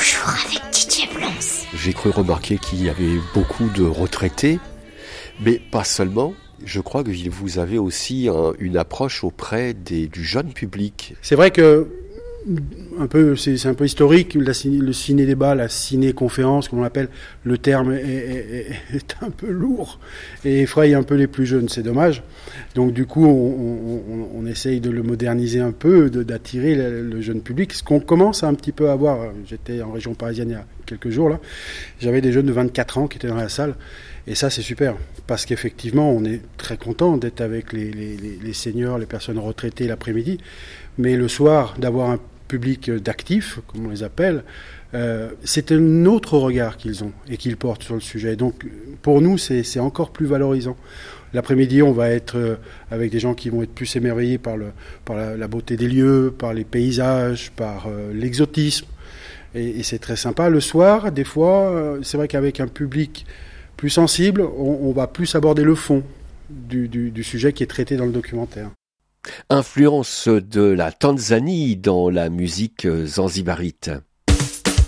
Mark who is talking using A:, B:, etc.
A: Toujours avec Didier Blons.
B: J'ai cru remarquer qu'il y avait beaucoup de retraités, mais pas seulement. Je crois que vous avez aussi une approche auprès du jeune public.
C: C'est vrai que c'est un peu historique, le ciné-débat, la ciné-conférence, comme on l'appelle, le terme est un peu lourd et effraie un peu les plus jeunes, c'est dommage. Donc du coup, on essaye de le moderniser un peu, d'attirer le jeune public, ce qu'on commence à un petit peu à voir. J'étais en région parisienne il y a quelques jours, là, j'avais des jeunes de 24 ans qui étaient dans la salle, et ça c'est super, parce qu'effectivement, on est très content d'être avec les seniors, les personnes retraitées l'après-midi, mais le soir, d'avoir un public d'actifs, comme on les appelle, c'est un autre regard qu'ils ont et qu'ils portent sur le sujet. Donc pour nous, c'est encore plus valorisant. L'après-midi, on va être avec des gens qui vont être plus émerveillés par la beauté des lieux, par les paysages, par l'exotisme. Et c'est très sympa. Le soir, des fois, c'est vrai qu'avec un public plus sensible, on va plus aborder le fond du sujet qui est traité dans le documentaire.
B: Influence de la Tanzanie dans la musique zanzibarite.